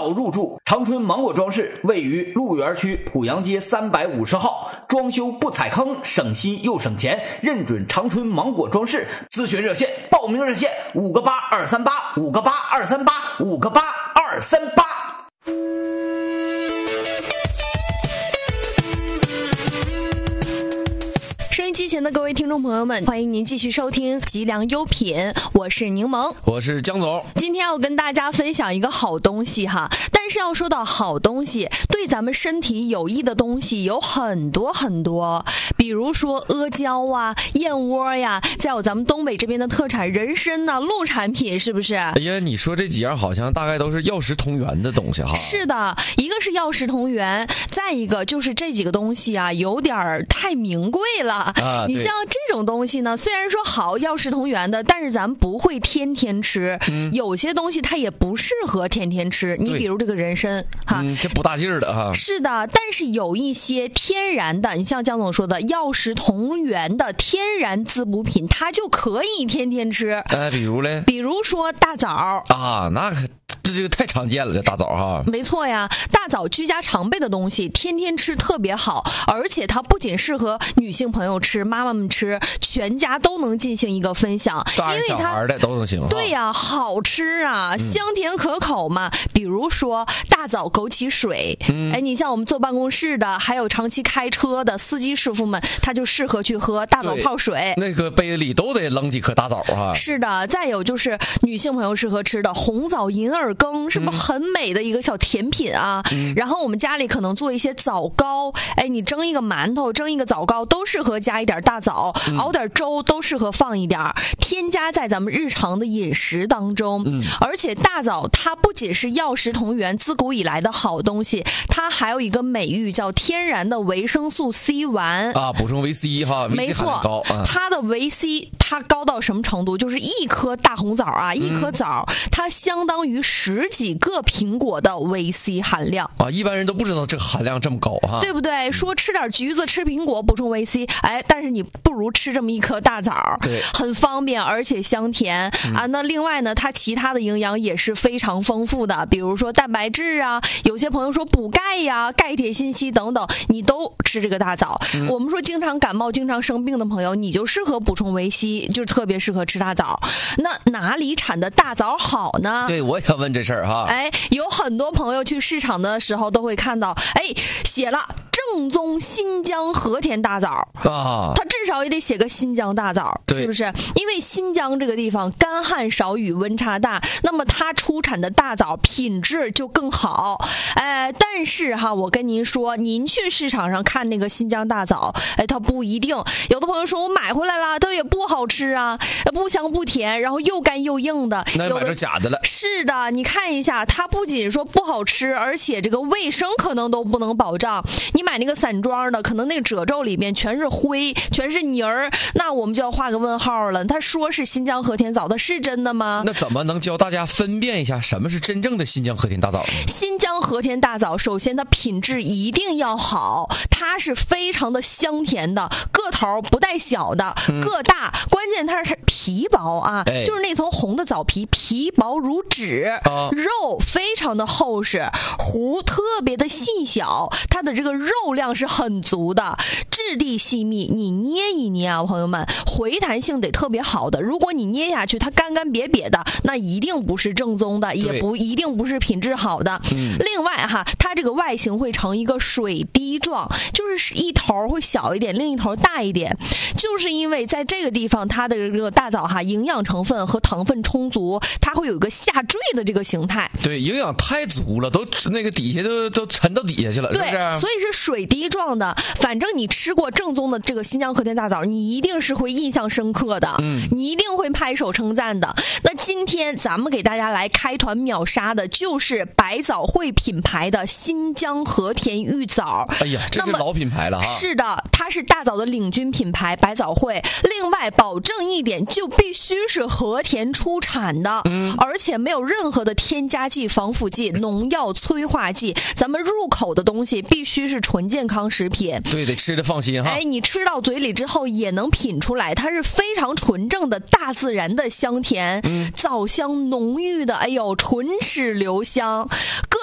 早入住。长春芒果装饰位于鹿园区濮阳街350号，装修不踩坑，省心又省钱，认准长春芒果装饰。咨询热线，报名热线5个82385个82385个82385。 收音机前的各位听众朋友们，欢迎您继续收听吉良优品，我是柠檬， 我是江总。 今天要跟大家分享一个好东西哈，但是要说到好东西，对咱们身体有益的东西有很多很多，比如说阿胶啊、燕窝呀，再有咱们东北这边的特产人参呐、鹿产品，是不是？ 哎呀，你说这几样好像大概都是药食同源的东西哈。 是的，一个是药食同源，再一个就是这几个东西啊，有点太名贵了。你像这种东西呢，虽然说好药食同源的，但是咱们不会天天吃，有些东西它也不适合天天吃。你比如这个人参哈， 这不大劲儿的哈。 是的，但是有一些天然的，你像江总说的药食同源的天然滋补品，它就可以天天吃。 比如嘞？ 比如说大枣啊，那可这个太常见了，这大枣哈。 没错呀，大枣居家常备的东西，天天吃特别好，而且它不仅适合女性朋友吃，妈妈们吃，全家都能进行一个分享， 大人小孩的都能行。 对呀，好吃啊，香甜可口嘛。比如说大枣枸杞水，你像我们坐办公室的，还有长期开车的司机师傅们，他就适合去喝大枣泡水。 那个杯子里都得扔几颗大枣哈。 是的，再有就是女性朋友适合吃的红枣银耳羹，是不是很美的一个小甜品啊？然后我们家里可能做一些枣糕，你蒸一个馒头，蒸一个枣糕，都适合加一点大枣，熬点粥都适合放一点，添加在咱们日常的饮食当中。而且大枣它不仅是药食同源，自古以来的好东西，它还有一个美誉叫天然的维生素 C 丸啊，补充维 C 哈， 没错，它的维 C 它高到什么程度？就是一颗大红枣啊，一颗枣它相当于10几个苹果的维 C 含量啊，一般人都不知道这个含量这么高哈， 对不对？说吃点橘子、吃苹果补充维 C，但是你不如吃这么一颗大枣， 对， 很方便而且香甜啊。那另外呢，它其他的营养也是非常丰富的，比如说蛋白质啊，有些朋友说补钙呀、钙、铁、锌、硒等等，你都吃这个大枣。我们说经常感冒、经常生病的朋友，你就适合补充维 C， 就特别适合吃大枣。那哪里产的大枣好呢？ 对，我也想问这事儿哈。 有很多朋友去市场的时候都会看到，写了正宗新疆和田大枣啊，它至少也得写个新疆大枣，是不是？因为新疆这个地方干旱少雨，温差大，那么它出产的大枣品质就更好。但是哈，我跟您说，您去市场上看那个新疆大枣，它不一定。有的朋友说我买回来了，它也不好吃啊，不香不甜，然后又干又硬的。 那买着假的了。 是的，你看一下，它不仅说不好吃，而且这个卫生可能都不能保障。你买那个散装的，可能那个褶皱里面全是灰，全是泥儿，那我们就要画个问号了。他说是新疆和田枣，它是真的吗？ 那怎么能教大家分辨一下什么是真正的新疆和田大枣呢？ 新疆和田大枣，首先它品质一定要好，它是非常的香甜的，个头不带小的，个大，关键它是皮薄啊，就是那层红的枣皮，皮薄如纸，肉非常的厚实，核特别的细小，它的这个肉量是很足的，质地细密，你捏一捏啊，朋友们，回弹性得特别好的。如果你捏下去它干干瘪瘪的，那一定不是正宗的，也不一定不是品质好的。另外哈，它这个外形会成一个水滴状，就是一头会小一点，另一头大一点，就是因为在这个地方它的这个大枣哈，营养成分和糖分充足，它会有一个下坠的这个形态。 对，营养太足了，都那个底下都沉到底下去了， 对， 是不是？ 所以是水滴状的。反正你吃过正宗的这个新疆和田大枣，你一定是会印象深刻的，你一定会拍手称赞的。那今天咱们给大家来开团秒杀的就是百枣汇品牌的新疆和田玉枣。 哎呀，这是老品牌了哈。 是的，它是大枣的领军品牌百枣汇。另外保证一点，就必须是和田出产的，而且没有任何的添加剂、防腐剂、农药、催化剂。咱们入口的东西必须是纯健康食品。 对，得吃的放心哈。 你吃到嘴里之后也能品出来，它是非常纯正的大自然的香甜，枣香浓郁的，纯齿留香。